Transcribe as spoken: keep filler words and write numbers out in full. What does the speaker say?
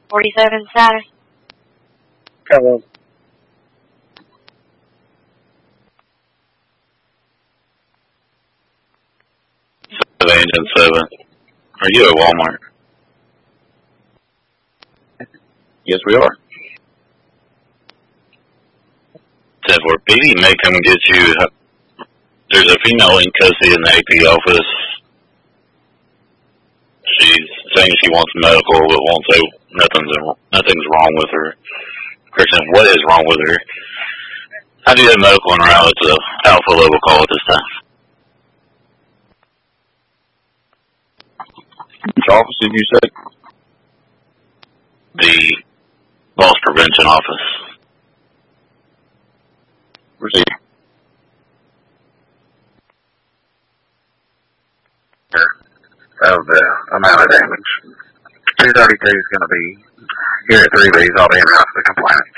forty-seven status. Hello. Seven, Engine seven. Are you at Walmart? Yes, we are. ten four, P D may come get you. There's a female in custody in the A P office. She's saying she wants medical, but won't say nothing's nothing's wrong with her. Question, what is wrong with her? I do have medical en route. It's a alpha level call at this time. Which office did you say? The loss prevention office. Proceed. Of the amount of damage. two thirty-two is going to be here at three B's. I'll be in route to the complainant.